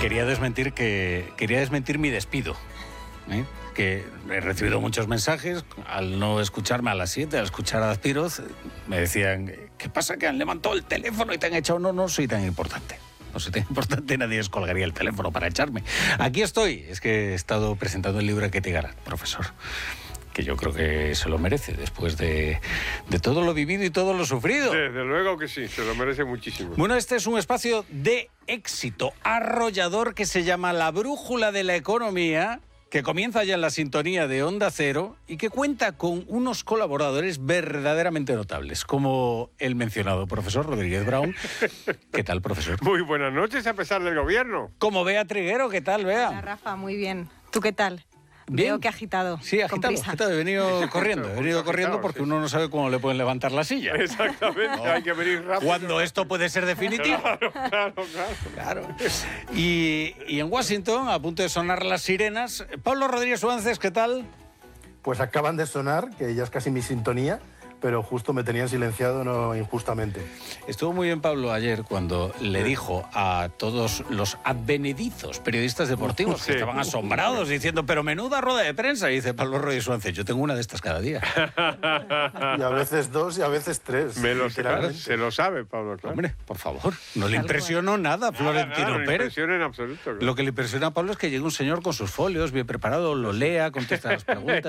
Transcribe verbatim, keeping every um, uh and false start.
Quería desmentir que quería desmentir mi despido, ¿eh? Que he recibido muchos mensajes al no escucharme a las siete, al escuchar a Azpiroz, me decían, ¿qué pasa que han levantado el teléfono y te han echado? No, no soy tan importante. No soy tan importante, nadie descolgaría el teléfono para echarme. Aquí estoy, es que he estado presentando el libro de Ketty Garat, profesor, que yo creo que se lo merece después de, de todo lo vivido y todo lo sufrido. Desde luego que sí, se lo merece muchísimo. Bueno, este es un espacio de éxito arrollador que se llama La Brújula de la Economía, que comienza ya en la sintonía de Onda Cero y que cuenta con unos colaboradores verdaderamente notables, como el mencionado profesor Rodríguez Brown. ¿Qué tal, profesor? Muy buenas noches, a pesar del gobierno. Como Bea Triguero, ¿qué tal, Bea? Hola, Rafa, muy bien. ¿Tú qué tal? Bien. Veo que agitado. Sí, agitado, agitado. He venido corriendo, he venido corriendo porque uno no sabe cómo le pueden levantar la silla. Exactamente, no. Hay que venir rápido. Cuando esto puede ser definitivo. Claro, claro, claro. Claro. Y, y en Washington, a punto de sonar las sirenas, Pablo Rodríguez Suárez, ¿qué tal? Pues acaban de sonar, que ya es casi mi sintonía, pero justo me tenían silenciado no injustamente. Estuvo muy bien Pablo ayer cuando le dijo a todos los advenedizos periodistas deportivos que Sí. estaban asombrados diciendo, pero menuda rueda de prensa. Y dice Pablo Rodríguez Suárez, yo tengo una de estas cada día. Y a veces dos y a veces tres. Me lo sé, literalmente. se lo sabe, Pablo, claro. Hombre, por favor, no le Tal impresionó nada a Nada, Florentino nada, no le Pérez. impresiona en absoluto. Claro. Lo que le impresiona a Pablo es que llegue un señor con sus folios, bien preparado, lo lea, contesta las preguntas.